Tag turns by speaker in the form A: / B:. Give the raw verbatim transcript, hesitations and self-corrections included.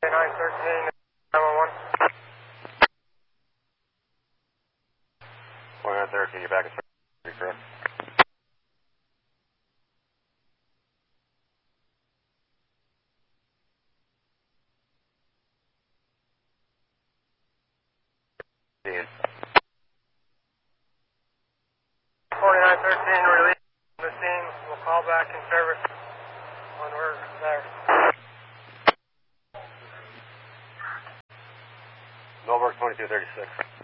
A: nine thirteen, nine one one.
B: forty-nine thirteen, you're back in service, correct?
A: forty-nine thirteen, release the scene. We'll call back in service when we're there.
B: Millbrook twenty-two thirty-six.